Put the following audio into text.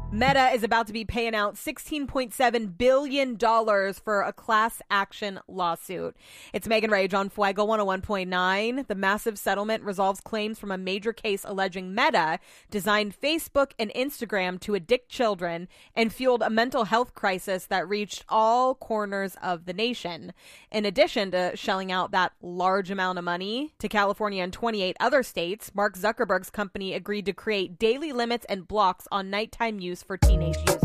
Meta is about to be paying out $16.7 billion for a class action lawsuit. It's Megan Rage on Fuego 101.9. The massive settlement resolves claims from a major case alleging Meta designed Facebook and Instagram to addict children and fueled a mental health crisis that reached all corners of the nation. In addition to shelling out that large amount of money to California and 28 other states, Mark Zuckerberg's company agreed to create daily limits and blocks on nighttime use for teenage users.